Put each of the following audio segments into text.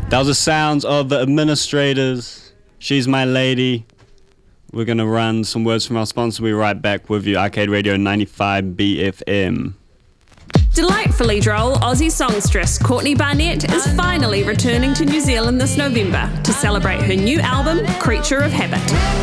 That was the sounds of the Administrators. She's My Lady. We're going to run some words from our sponsor. We'll be right back with you. Arcade Radio 95 BFM. Delightfully droll Aussie songstress Courtney Barnett is finally returning to New Zealand this November to celebrate her new album, Creature of Habit.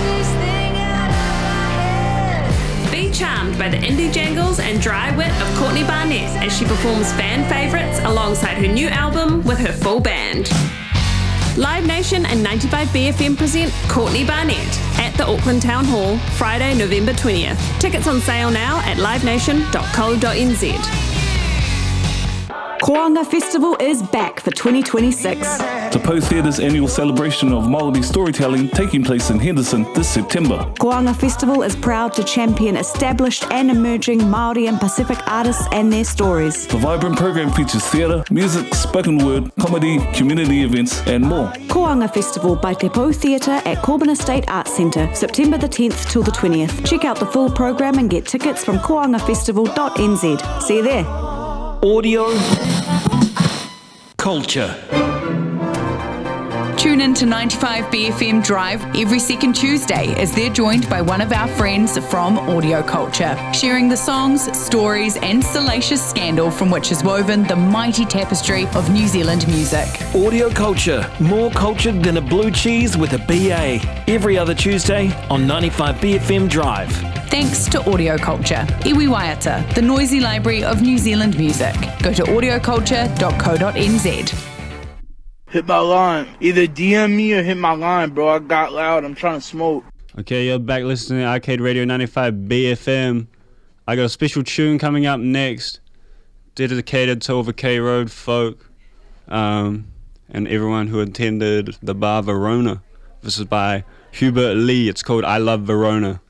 Be charmed by the indie jangles and dry wit of Courtney Barnett as she performs fan favourites alongside her new album with her full band. Live Nation and 95BFM present Courtney Barnett at the Auckland Town Hall, Friday, November 20th. Tickets on sale now at livenation.co.nz. Koanga Festival is back for 2026. The Post Theatre's annual celebration of Māori storytelling taking place in Henderson this September. Koanga Festival is proud to champion established and emerging Māori and Pacific artists and their stories. The vibrant program features theatre, music, spoken word, comedy, community events and more. Koanga Festival by Te Pou Theatre at Corbin Estate Arts Centre, September the 10th till the 20th. Check out the full program and get tickets from koangafestival.nz. See you there. Audio Culture. Tune in to 95BFM Drive every second Tuesday as they're joined by one of our friends from Audio Culture, sharing the songs, stories and salacious scandal from which is woven the mighty tapestry of New Zealand music. Audio Culture, more cultured than a blue cheese with a BA. Every other Tuesday on 95BFM Drive. Thanks to Audio Culture, Iwi Waiata, the noisy library of New Zealand music. Go to audioculture.co.nz. Hit my line. Either DM me or hit my line, bro. I got loud. I'm trying to smoke. Okay, you're back listening to Arcade Radio 95 BFM. I got a special tune coming up next, dedicated to all the K Road folk and everyone who attended the bar Verona. This is by Hubert Lee. It's called I Love Verona.